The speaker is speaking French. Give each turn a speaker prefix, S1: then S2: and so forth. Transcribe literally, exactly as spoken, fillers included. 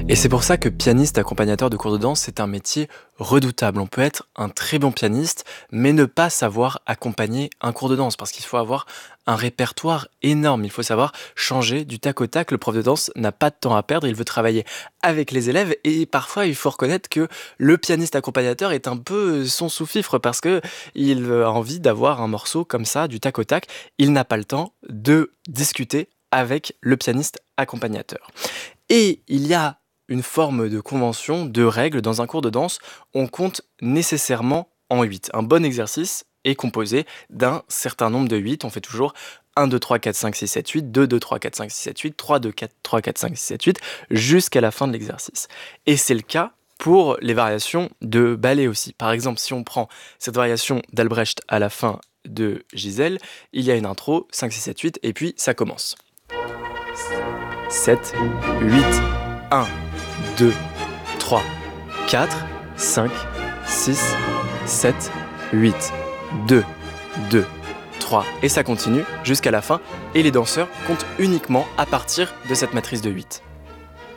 S1: Et c'est pour ça que pianiste accompagnateur de cours de danse, c'est un métier redoutable. On peut être un très bon pianiste, mais ne pas savoir accompagner un cours de danse, parce qu'il faut avoir un répertoire énorme. Il faut savoir changer du tac au tac. Le prof de danse n'a pas de temps à perdre, il veut travailler avec les élèves, et parfois il faut reconnaître que le pianiste accompagnateur est un peu son sous-fifre, parce que il a envie d'avoir un morceau comme ça, du tac au tac. Il n'a pas le temps de discuter avec le pianiste accompagnateur. Et il y a une forme de convention, de règles. Dans un cours de danse, on compte nécessairement en huit. Un bon exercice est composé d'un certain nombre de huit. On fait toujours un, deux, trois, quatre, cinq, six, sept, huit, deux, deux, trois, quatre, cinq, six, sept, huit, trois, deux, quatre, trois, quatre, cinq, six, sept, huit, jusqu'à la fin de l'exercice. Et c'est le cas pour les variations de ballet aussi. Par exemple, si on prend cette variation d'Albrecht à la fin de Gisèle, il y a une intro, cinq, six, sept, huit, et puis ça commence. sept, huit, un, deux, trois, quatre, cinq, six, sept, huit, deux, deux, trois, et ça continue jusqu'à la fin, et les danseurs comptent uniquement à partir de cette matrice de huit.